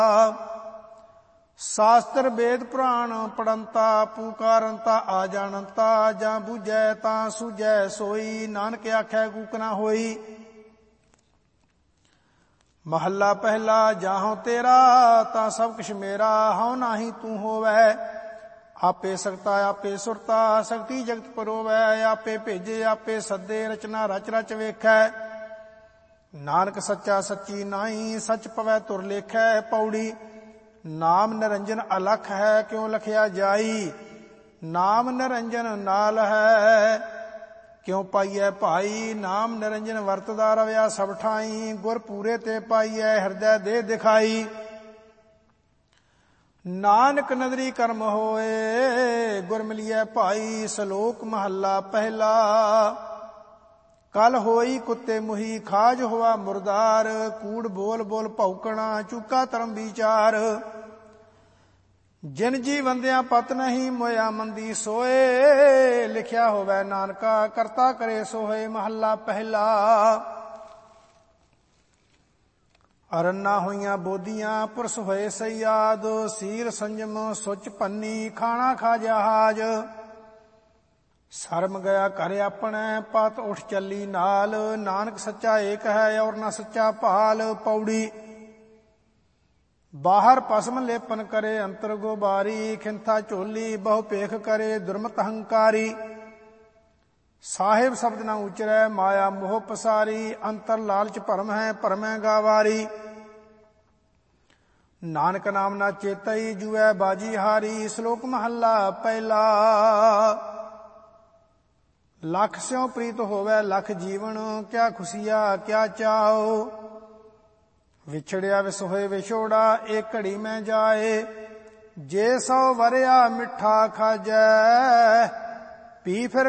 शास्त्र वेद पुराण पढ़ंता पुकारंता आ जानता जां बुझै तां सूझै सोई नानक आखै कूक ना होई। महला पहला जाहों तेरा तां सब किश मेरा हਉ नाहि तू होवै। आपे सकता आपे सुरता शक्ति जगत परोवै। आपे भेजे आपे सदे रचना रच रच वेखै। नानक सच्चा सच्ची नाई सच पवै तुर लेखै। पौड़ी नाम निरंजन अलख है क्यों लखिया जाई। नाम निरंजन नाल है क्यों पाइयै भाई। नाम निरंजन वरतदा रविया सब ठाई। गुर पूरे ते पाइयै हृदय दे दिखाई। नानक नदरी कर्म होए गुर मिलिए भाई। सलोक महला पहला। कल होई कुत्ते मुही खाज हुआ मुरदार। कूड़ बोल बोल भौकणा चूका धर्म विचार। जिन जी वंदिया पत नहीं मोया मंदी सोए। लिखिया होवै नानका करता करे सोहे। महला पहला। अरन्ना होइया बोधियां पुरस होए सयाद। सील संजम सुच पन्नी खाना खा जहाज। शर्म गया घर अपने पत उठ चली नाल। नानक सच्चा एक है और न सच्चा भाल। पौड़ी बाहर पसम लेपन करे अंतर गोबारी। खिंथा झोली बहु पेख करे दुर्मत हंकारी। साहिब शब्द न उचरै माया मोह पसारी। अंतर लालच भरम है भरमै गावारी। नानक नाम ना चेतई जुए बाजी हारी। श्लोक महला पहला। लख स्यों प्रीत होवै लख जीवन। क्या खुशिया क्या चाओ। विछड़िया विसोए विछोड़ा एक घड़ी में जाए। जे सौ वरिया मिठा खाजै पी फिर